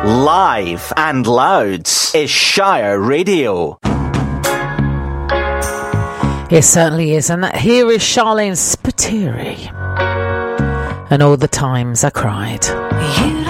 Live and loud is Shire Radio. It certainly is. And that here is Charlene Spiteri. And all the times I cried.